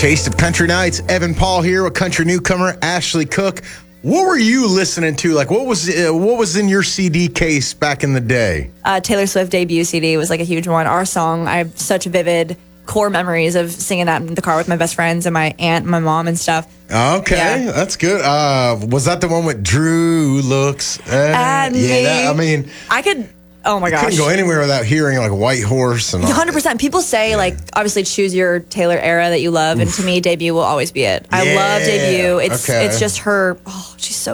Taste of Country Nights. Evan Paul here with country newcomer Ashley Cook. What were you listening to? Like, what was in your CD case back in the day? Taylor Swift debut CD was like a huge one. Our song, I have such vivid core memories of singing that in the car with my best friends and my aunt and my mom and stuff. Okay, Yeah. that's good. Was that the one with Drew looks at me? I mean, I could. Oh my gosh. couldn't go anywhere without hearing like White Horse and all 100%. People say, like, obviously choose your Taylor era that you love. And to me, debut will always be it. I love debut. It's just her. Oh, she's so